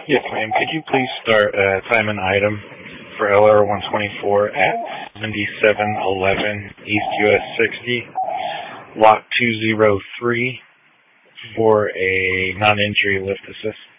Yes, ma'am. Could you please start time and item for LR 124 at 7711 East US 60, Lot 203 for a non-injury lift assist?